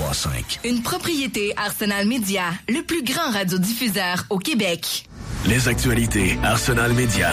103.5. Une propriété Arsenal Media, le plus grand radiodiffuseur au Québec. Les actualités Arsenal Media.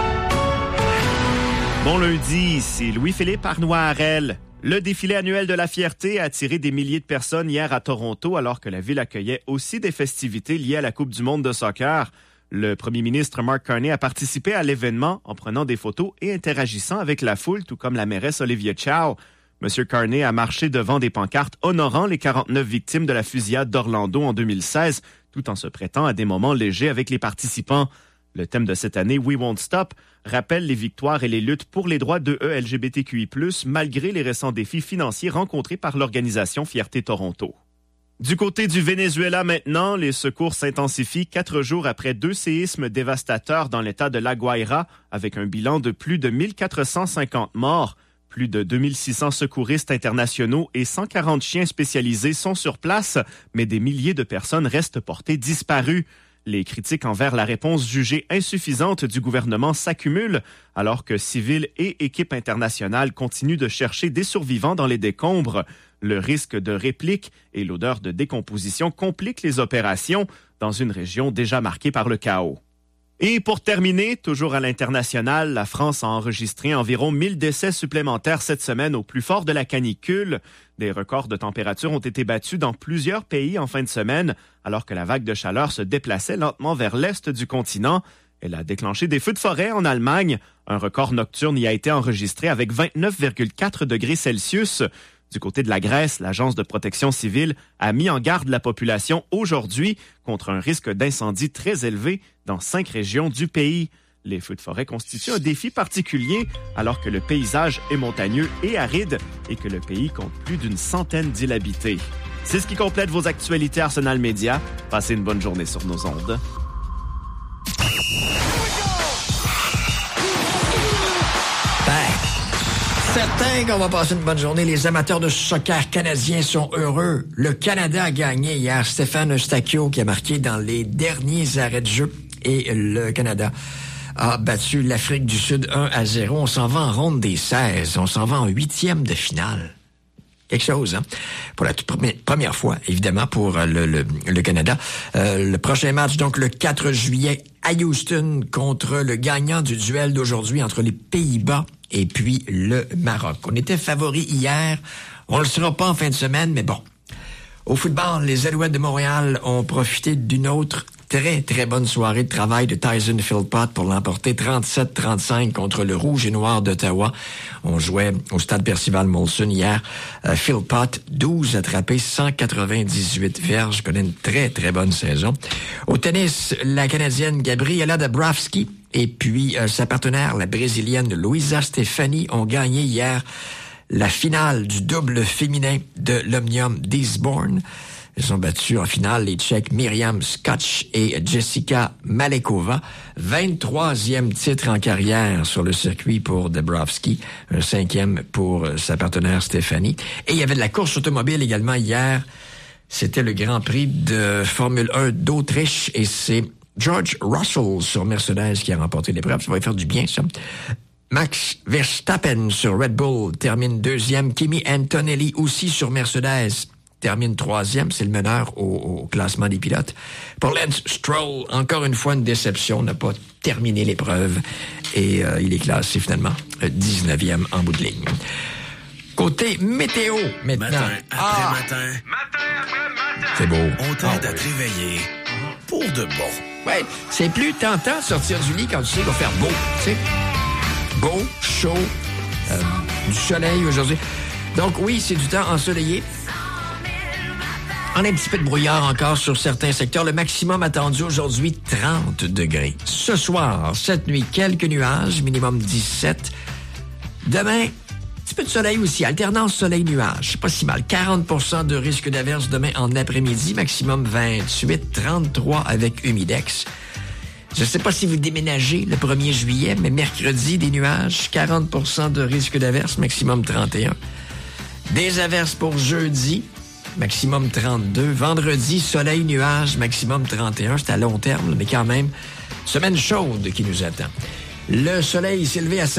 Bon lundi, ici Louis-Philippe Arnois-Harel. Le défilé annuel de la fierté a attiré des milliers de personnes hier à Toronto alors que la ville accueillait aussi des festivités liées à la Coupe du monde de soccer. Le premier ministre Mark Carney a participé à l'événement en prenant des photos et interagissant avec la foule, tout comme la mairesse Olivia Chow. M. Carney a marché devant des pancartes honorant les 49 victimes de la fusillade d'Orlando en 2016, tout en se prêtant à des moments légers avec les participants. Le thème de cette année, We Won't Stop, rappelle les victoires et les luttes pour les droits de LGBTQI+, malgré les récents défis financiers rencontrés par l'organisation Fierté Toronto. Du côté du Venezuela maintenant, les secours s'intensifient 4 jours après 2 séismes dévastateurs dans l'État de La Guaira, avec un bilan de plus de 1450 morts. Plus de 2600 secouristes internationaux et 140 chiens spécialisés sont sur place, mais des milliers de personnes restent portées disparues. Les critiques envers la réponse jugée insuffisante du gouvernement s'accumulent, alors que civils et équipes internationales continuent de chercher des survivants dans les décombres. Le risque de réplique et l'odeur de décomposition compliquent les opérations dans une région déjà marquée par le chaos. Et pour terminer, toujours à l'international, la France a enregistré environ 1000 décès supplémentaires cette semaine au plus fort de la canicule. Des records de température ont été battus dans plusieurs pays en fin de semaine, alors que la vague de chaleur se déplaçait lentement vers l'est du continent. Elle a déclenché des feux de forêt en Allemagne. Un record nocturne y a été enregistré avec 29,4 degrés Celsius. Du côté de la Grèce, l'Agence de protection civile a mis en garde la population aujourd'hui contre un risque d'incendie très élevé dans 5 régions du pays. Les feux de forêt constituent un défi particulier alors que le paysage est montagneux et aride et que le pays compte plus d'une centaine d'îles habitées. C'est ce qui complète vos actualités Arsenal Media. Passez une bonne journée sur nos ondes. Certain qu'on va passer une bonne journée. Les amateurs de soccer canadiens sont heureux. Le Canada a gagné hier. Stéphane Eustachio qui a marqué dans les derniers arrêts de jeu. Et le Canada a battu l'Afrique du Sud 1-0. On s'en va en ronde des 16. On s'en va en 8e de finale. Quelque chose, hein? Pour la toute première fois, évidemment, pour le Canada. Le prochain match, donc, le 4 juillet à Houston contre le gagnant du duel d'aujourd'hui entre les Pays-Bas et puis le Maroc. On était favoris hier. On le sera pas en fin de semaine, mais bon. Au football, les Alouettes de Montréal ont profité d'une autre très, très bonne soirée de travail de Tyson Philpott pour l'emporter 37-35 contre le Rouge et Noir d'Ottawa. On jouait au stade Percival Molson hier. Philpott, 12 attrapés, 198 verges, connaît une très, très bonne saison. Au tennis, la Canadienne Gabriela Dabrowski et puis sa partenaire, la Brésilienne Luisa Stefani, ont gagné hier la finale du double féminin de l'Omnium d'Eastbourne. Ils ont battu en finale les Tchèques Miriam Skocz et Jessica Malekova. 23e titre en carrière sur le circuit pour Dabrowski, un 5e pour sa partenaire Stéphanie. Et il y avait de la course automobile également hier. C'était le Grand Prix de Formule 1 d'Autriche et c'est George Russell sur Mercedes qui a remporté l'épreuve. Ça va lui faire du bien, ça. Max Verstappen sur Red Bull termine 2e. Kimi Antonelli aussi sur Mercedes termine 3e. C'est le meneur au classement des pilotes. Pour Lance Stroll, encore une fois une déception, n'a pas terminé l'épreuve et il est classé finalement 19e en bout de ligne. Côté météo, maintenant. Matin après matin. Matin après matin. C'est beau. On t'aide à te réveiller pour de bon. Ouais, c'est plus tentant de sortir du lit quand tu sais qu'il va faire beau, tu sais. Beau, chaud, du soleil aujourd'hui. Donc oui, c'est du temps ensoleillé. On a un petit peu de brouillard encore sur certains secteurs. Le maximum attendu aujourd'hui, 30 degrés. Ce soir, cette nuit, quelques nuages, minimum 17. Demain, un petit peu de soleil aussi, alternance soleil-nuage. C'est pas si mal. 40% de risque d'averse demain en après-midi, maximum 28, 33 avec humidex. Je ne sais pas si vous déménagez le 1er juillet, mais mercredi, des nuages, 40% de risque d'averse, maximum 31. Des averses pour jeudi, maximum 32. Vendredi, soleil, nuage, maximum 31. C'est à long terme, mais quand même, semaine chaude qui nous attend. Le soleil s'est levé à